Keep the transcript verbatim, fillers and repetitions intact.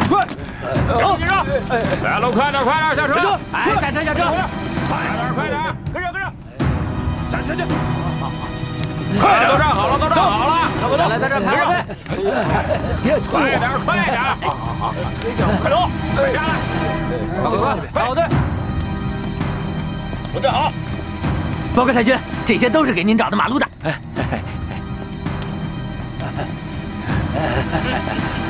快！走，紧着！来喽，快点，快点，下车！ 哎，下车，下车！ 快点，快点， 跟上，跟上！ 下去，下去！快点，都站好了，都站好了！ 来，在这排着队。 快点，快点！快走，快下来！快快快，排好队！都站好。 报告太君，这些都是给您找的马路的。